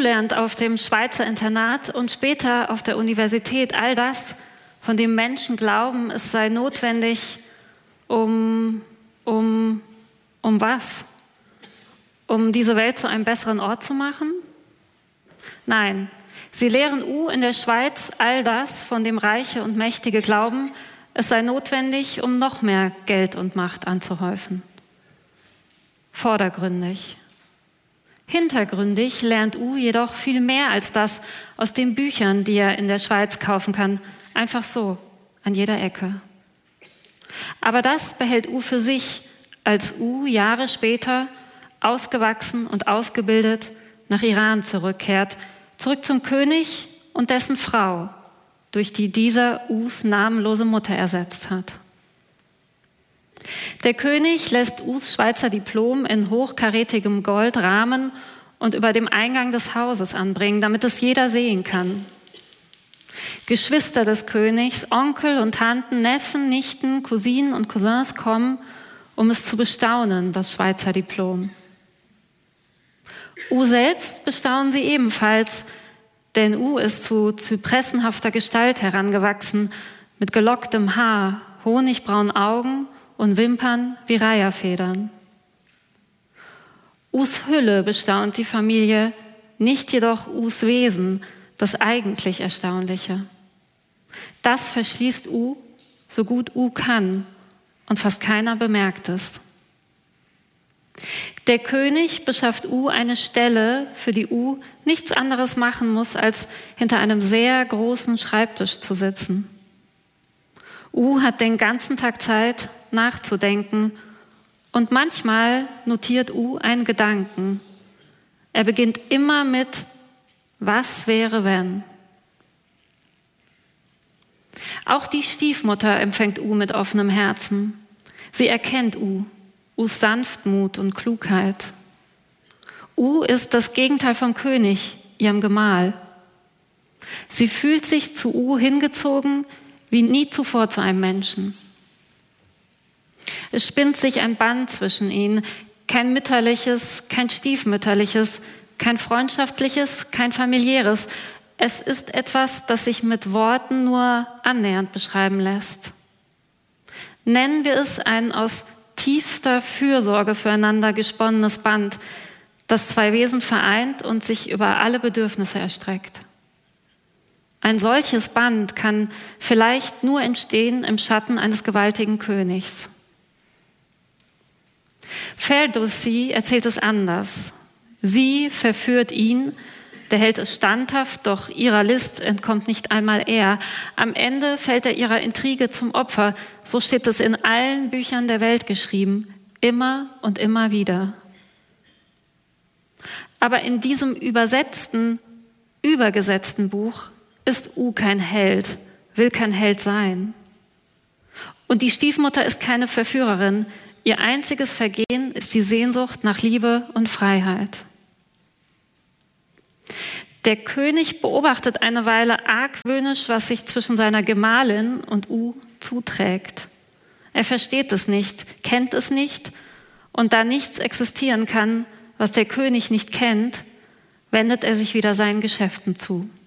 lernt auf dem Schweizer Internat und später auf der Universität all das, von dem Menschen glauben, es sei notwendig, um was? Um diese Welt zu einem besseren Ort zu machen? Nein, sie lehren in der Schweiz all das, von dem Reiche und Mächtige glauben, es sei notwendig, um noch mehr Geld und Macht anzuhäufen. Vordergründig. Hintergründig lernt jedoch viel mehr als das aus den Büchern, die er in der Schweiz kaufen kann. Einfach so, an jeder Ecke. Aber das behält für sich, als Jahre später, ausgewachsen und ausgebildet, nach Iran zurückkehrt, zurück zum König und dessen Frau, durch die dieser namenlose Mutter ersetzt hat. Der König lässt Schweizer Diplom in hochkarätigem Gold rahmen und über dem Eingang des Hauses anbringen, damit es jeder sehen kann. Geschwister des Königs, Onkel und Tanten, Neffen, Nichten, Cousinen und Cousins kommen, um es zu bestaunen, das Schweizer Diplom. selbst bestaunen sie ebenfalls, denn ist zu zypressenhafter Gestalt herangewachsen, mit gelocktem Haar, honigbraunen Augen und Wimpern wie Reiherfedern. Hülle bestaunt die Familie, nicht jedoch Wesen, das eigentlich Erstaunliche. Das verschließt so gut kann und fast keiner bemerkt es. Der König beschafft eine Stelle, für die nichts anderes machen muss, als hinter einem sehr großen Schreibtisch zu sitzen. Hat den ganzen Tag Zeit, nachzudenken, und manchmal notiert einen Gedanken. Er beginnt immer mit: Was wäre, wenn? Auch die Stiefmutter empfängt mit offenem Herzen. Sie erkennt Sanftmut und Klugheit. Ist das Gegenteil vom König, ihrem Gemahl. Sie fühlt sich zu hingezogen wie nie zuvor zu einem Menschen. Es spinnt sich ein Band zwischen ihnen, kein mütterliches, kein stiefmütterliches, kein freundschaftliches, kein familiäres. Es ist etwas, das sich mit Worten nur annähernd beschreiben lässt. Nennen wir es ein aus tiefster Fürsorge füreinander gesponnenes Band, das zwei Wesen vereint und sich über alle Bedürfnisse erstreckt. Ein solches Band kann vielleicht nur entstehen im Schatten eines gewaltigen Königs. Ferdowsi erzählt es anders. Sie verführt ihn, der hält es standhaft, doch ihrer List entkommt nicht einmal er. Am Ende fällt er ihrer Intrige zum Opfer. So steht es in allen Büchern der Welt geschrieben, immer und immer wieder. Aber in diesem übergesetzten Buch ist kein Held, will kein Held sein. Und die Stiefmutter ist keine Verführerin. Ihr einziges Vergehen ist die Sehnsucht nach Liebe und Freiheit. Der König beobachtet eine Weile argwöhnisch, was sich zwischen seiner Gemahlin und zuträgt. Er versteht es nicht, kennt es nicht, und da nichts existieren kann, was der König nicht kennt, wendet er sich wieder seinen Geschäften zu.